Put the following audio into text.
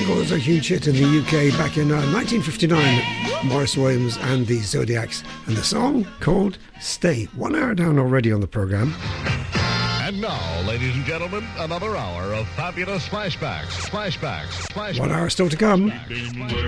single was a huge hit in the UK back in 1959. Maurice Williams and the Zodiacs, and the song called Stay. 1 hour down already on the programme. And now, ladies and gentlemen, another hour of fabulous flashbacks. 1 hour still to come.